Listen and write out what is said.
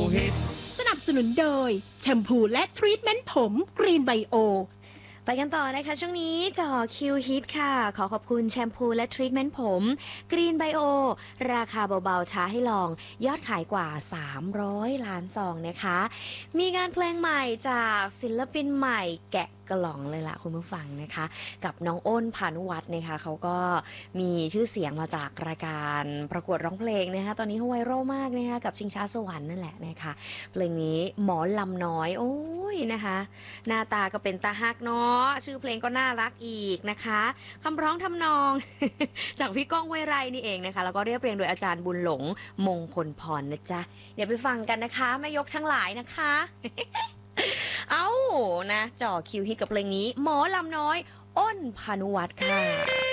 ฮิตสนับสนุนโดยแชมพูและทรีทเมนต์ผมกรีนไบโอไปกันต่อนะคะช่วงนี้จ่อคิวฮิตค่ะขอขอบคุณแชมพูและทรีทเมนต์ผมกรีนไบโอราคาเบาๆท้าให้ลองยอดขายกว่า300ล้านซองนะคะมีงานเพลงใหม่จากศิลปินใหม่แกะกล่องเลยล่ะคุณผู้ฟังนะคะกับน้องอ้นพานุวัฒน์นะคะเขาก็มีชื่อเสียงมาจากรายการประกวดร้องเพลงนะคะตอนนี้เขาไวรัลมากนะคะกับชิงช้าสวรรค์นั่นแหละนะคะเพลงนี้หมอลำน้อยโอ้ยนะคะหน้าตาก็เป็นตาฮักเนาะชื่อเพลงก็น่ารักอีกนะคะคำร้องทำนอง จากพี่ก้องห้วยไร่นี่เองนะคะแล้วก็เรียบเรียงโดยอาจารย์บุญหลงมงคลพรนะจ๊ะเดี๋ยวไปฟังกันนะคะแม่ยกทั้งหลายนะคะ เอานะจ่อคิวฮิตกับเพลงนี้หมอลำน้อยอ้นพานุวัฒน์ค่ะ